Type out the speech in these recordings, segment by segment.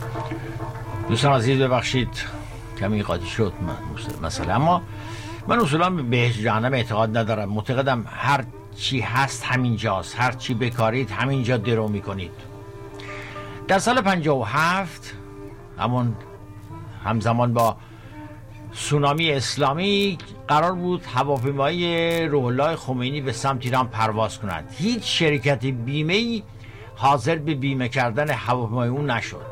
دوستان عزیز ببخشید کمی قاطی شد مثلا، اما من اصولا به بهشت جهنم اعتقاد ندارم. معتقدم هر چی هست همینجاست، هر چی بکارید همینجا درو میکنید. در سال 57 همزمان با سونامی اسلامی قرار بود هواپیمای روح الله خمینی به سمت ایران پرواز کند. هیچ شرکت بیمه‌ای حاضر به بیمه کردن هواپیمای اون نشد.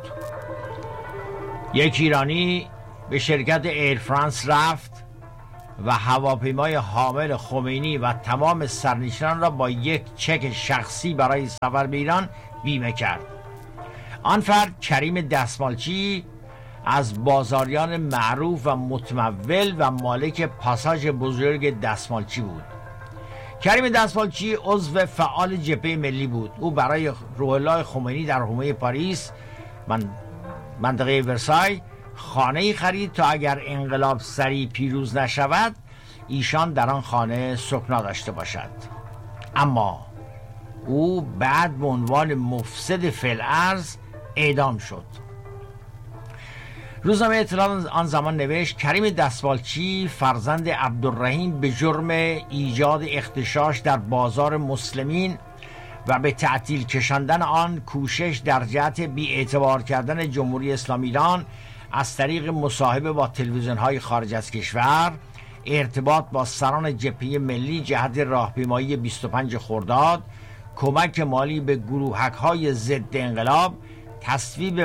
یک ایرانی به شرکت ایر فرانس رفت و هواپیمای حامل خمینی و تمام سرنشینان را با یک چک شخصی برای سفر به ایران بیمه کرد. آن فرد کریم دستمالچی از بازاریان معروف و متمول و مالک پاساژ بزرگ دستمالچی بود. کریم دستمالچی عضو فعال جبهه ملی بود. او برای روح الله خمینی در حومه پاریس منطقه ورسای خانه‌ای خرید تا اگر انقلاب سریع پیروز نشود ایشان در آن خانه سکنا داشته باشد. اما او بعد به عنوان مفسد فی‌الارض اعدام شد. روزنامه اطلاعات آن زمان نوشت کریم دستمالچی فرزند عبدالرحیم به جرم ایجاد اغتشاش در بازار مسلمین و به تعطیل کشاندن آن کوشش در جهت بی‌اعتبار کردن جمهوری اسلامی ایران از طریق مصاحبه با تلویزیون‌های خارج از کشور، ارتباط با سران جبهه ملی جهت راهپیمایی 25 خرداد، کمک مالی به گروهک‌های ضد انقلاب، تصویب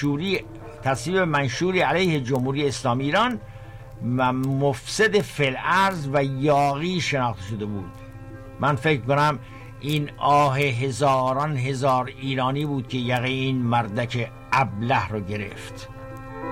منشوری علیه جمهوری اسلامی ایران و مفسد فی‌الارض و یاغی شناخته شده بود. من فکر کنم این آه هزاران هزار ایرانی بود که یقه این مردک ابله رو گرفت.